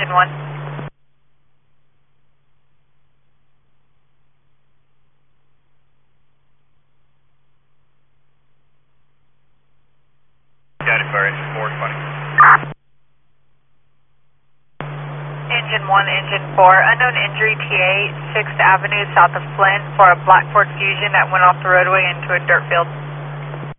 Engine 1. Got it, car engine 420. Engine 1, Engine 4, unknown injury TA, 6th Avenue south of Flint for a black Ford Fusion that went off the roadway into a dirt field.